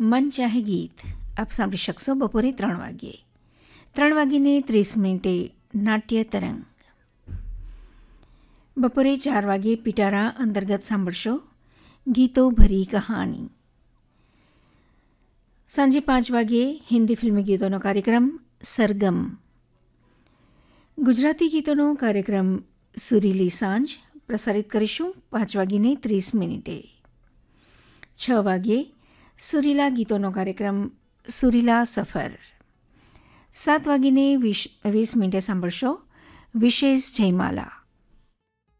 મન ચાહે ગીત આપ સાંભળી શકશો બપોરે 3 વાગ્યે. 3:30 નાટ્ય તરંગ. બપોરે 4 વાગ્યે પિટારા અંતર્ગત સાંભળશો ગીતો ભરી કહાની. સાંજે 5 વાગ્યે હિન્દી ફિલ્મી ગીતોનો કાર્યક્રમ સરગમ. ગુજરાતી ગીતોનો કાર્યક્રમ સુરીલી સાંજ પ્રસારિત કરીશું 5:30. 6 વાગ્યે સુરીલા ગીતોનો કાર્યક્રમ સુરીલા સફર. 7:20 સાંભળશો વિશેષ જયમાલા.